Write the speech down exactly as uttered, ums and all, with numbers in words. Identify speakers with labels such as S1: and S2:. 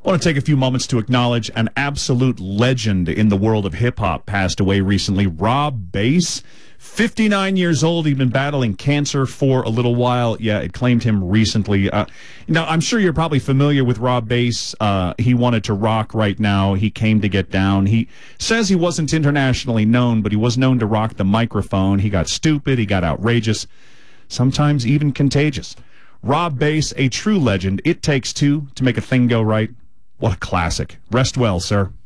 S1: I want to take a few moments to acknowledge an absolute legend in the world of hip-hop passed away recently. Rob Base, fifty-nine years old. He'd been battling cancer for a little while. Yeah, it claimed him recently. Uh, now, I'm sure you're probably familiar with Rob Base. Uh, he wanted to rock right now. He came to get down. He says he wasn't internationally known, but he was known to rock the microphone. He got stupid. He got outrageous, sometimes even contagious. Rob Base, a true legend. It takes two to make a thing go right. What a classic. Rest well, sir.